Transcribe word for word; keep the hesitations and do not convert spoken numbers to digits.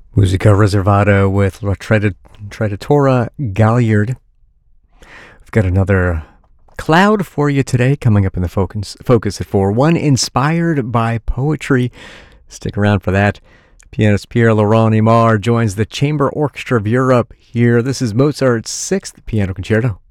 Musica Reservata with La Tred- Traditora Galliard. We've got another cloud for you today coming up in the focus, focus at four. One inspired by poetry. Stick around for that. Pianist Pierre-Laurent Aimard joins the Chamber Orchestra of Europe here. This is Mozart's sixth Piano Concerto.